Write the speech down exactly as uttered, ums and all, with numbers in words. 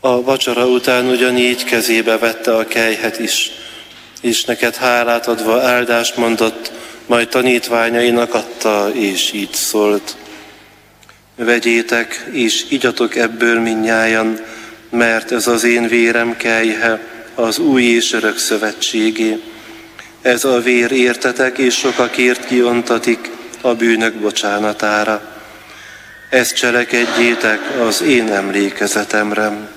A vacsora után ugyanígy kezébe vette a kelyhet is, és neked hálát adva áldást mondott, majd tanítványainak adta, és így szólt: vegyétek, és igyatok ebből mindnyájan, mert ez az én vérem kelyhe, az új és örök szövetségé. Ez a vér értetek, és sokakért kiontatik a bűnök bocsánatára. Ezt cselekedjétek az én emlékezetemre.